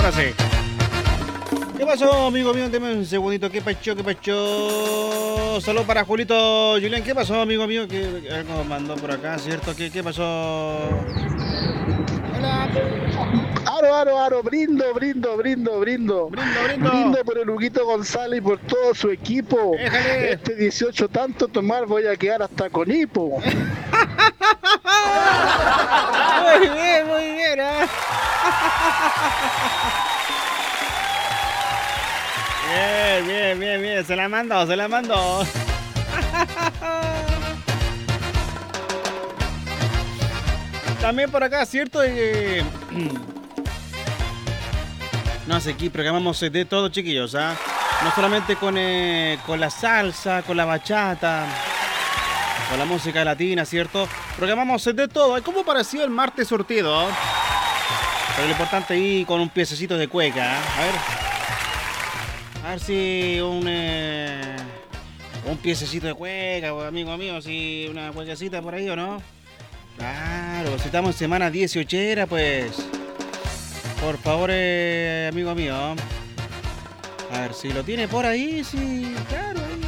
ahora sí. ¿Qué pasó, amigo mío? Deme un segundito. ¿Qué pacho, qué pacho? Saludos para Julito Julián. ¿Qué pasó, amigo mío? Que algo mandó por acá, ¿cierto? ¿Qué pasó? Hola. Aro, brindo. Brindo, brindo. Brindo por el Huguito González y por todo su equipo. Déjale. Este 18 tanto tomar voy a quedar hasta con hipo. Muy bien, ¿eh? Bien. Se la mando. También por acá, ¿cierto? No sé, aquí programamos de todo, chiquillos, ¿ah? No solamente con la salsa, con la bachata, con la música latina, ¿cierto? Programamos de todo. ¿Cómo pareció el martes surtido? Pero lo importante ahí con un piececito de cueca, ¿eh? A ver si un piececito de cueca, amigo mío, si una cuequecita por ahí o no. Claro, si estamos en semana 18, pues. Por favor, amigo mío. A ver si lo tiene por ahí, sí, claro, ahí.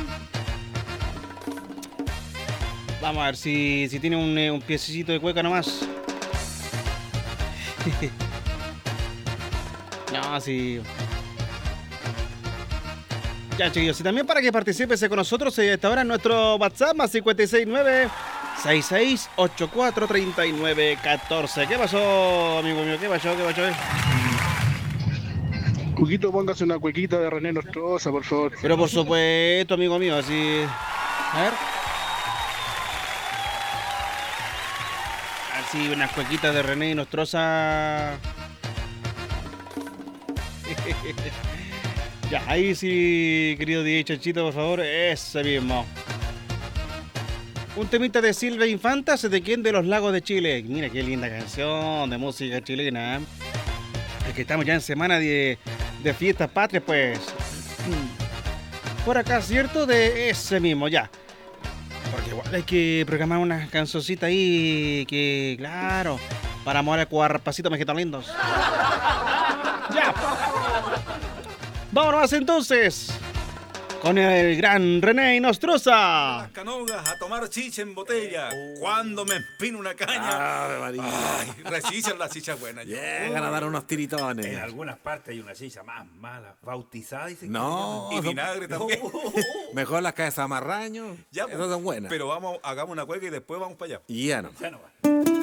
Vamos a ver si tiene un piececito de cueca nomás. No, sí. Ya, chiquillos, y también para que participes con nosotros esta hora en nuestro WhatsApp más 569-6684-3914. ¿Qué pasó, amigo mío? ¿Qué pasó? Huguito, póngase una cuequita de René Nostroza, por favor. Pero por supuesto, amigo mío, así... A ver. Así, unas cuequitas de René Nostroza. Ya, ahí sí, querido DJ Chanchito, por favor, ese mismo. Un temita de Silvia Infanta, ¿de quién? De los Lagos de Chile. Mira qué linda canción de música chilena. Es que estamos ya en semana de fiestas patrias, pues. Por acá, ¿cierto? De ese mismo, ya. Porque igual hay que programar una cancioncita ahí que, claro, para mover el cuarpacito, mejitos lindos. Ya. Vámonos entonces con el gran René Nostroza. Las canogas a tomar chicha en botella. Cuando me empino una caña. Ay, rechichan las chichas buenas. Llegan a dar unos tiritones. En algunas partes hay una chicha más mala. Bautizada, dicen. No. Y vinagre también. Mejor las cabezas marraño. Ya, esas son buenas. Pero hagamos una cueca y después vamos para allá. Y ya no. Ya no va.